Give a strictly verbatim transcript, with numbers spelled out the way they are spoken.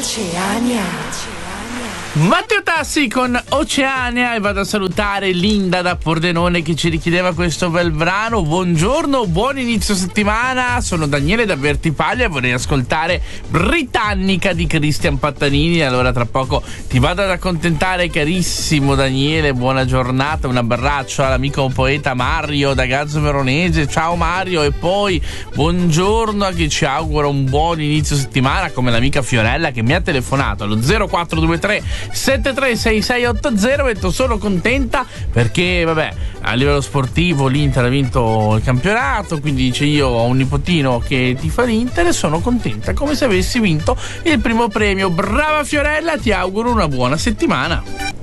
Oceania. Matteo Tassi con Oceania, e vado a salutare Linda da Pordenone che ci richiedeva questo bel brano. Buongiorno, buon inizio settimana, sono Daniele da Vertipaglia e vorrei ascoltare Britannica di Cristian Pattanini. Allora tra poco ti vado ad accontentare, carissimo Daniele, buona giornata, un abbraccio all'amico poeta Mario da Gazzo Veronese. Ciao Mario. E poi buongiorno a chi ci augura un buon inizio settimana, come l'amica Fiorella che mi ha telefonato allo zero quattro due tre sette tre sei sei otto zero. Metto sono contenta perché vabbè, a livello sportivo l'Inter ha vinto il campionato, quindi dice io ho un nipotino che tifa l'Inter e sono contenta come se avessi vinto il primo premio. Brava Fiorella, ti auguro una buona settimana.